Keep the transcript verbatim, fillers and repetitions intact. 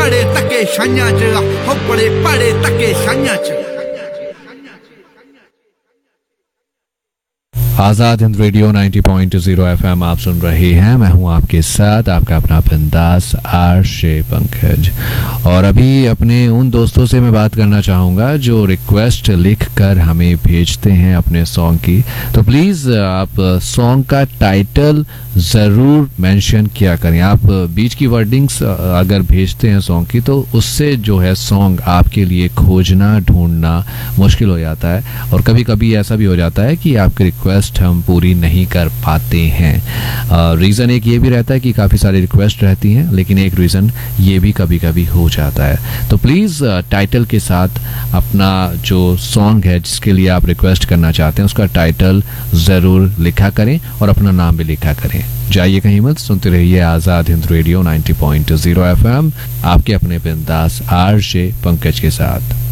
पड़े तके शाइयां च हो बड़े पड़े तके शाइयां च। आजाद हिंद रेडियो नब्बे पॉइंट ज़ीरो एफएम आप सुन रहे हैं। मैं हूं आपके साथ आपका अपना बिंदास आरजे पंकज। और अभी अपने उन दोस्तों से मैं बात करना चाहूँगा जो रिक्वेस्ट लिख कर हमें भेजते हैं अपने सॉन्ग की। तो प्लीज़ आप सॉन्ग का टाइटल ज़रूर मेंशन किया करें। आप बीच की वर्डिंग्स अगर भेजते हैं सॉन्ग की तो उससे जो है सॉन्ग आपके लिए खोजना ढूंढना मुश्किल हो जाता है। और कभी कभी ऐसा भी हो जाता है कि आपकी रिक्वेस्ट हम पूरी नहीं कर पाते हैं। रीज़न एक ये भी रहता है कि काफ़ी सारी रिक्वेस्ट रहती हैं, लेकिन एक रीज़न ये भी कभी कभी हो जाता है। तो प्लीज़ टाइटल के साथ अपना जो सॉन्ग है जिसके लिए आप रिक्वेस्ट करना चाहते हैं उसका टाइटल ज़रूर लिखा करें और अपना नाम भी लिखा करें। जाइए कहीं मत, सुनते रहिए आज़ाद हिंद रेडियो नब्बे पॉइंट ज़ीरो एफएम आपके अपने बिंदास आरजे पंकज के साथ।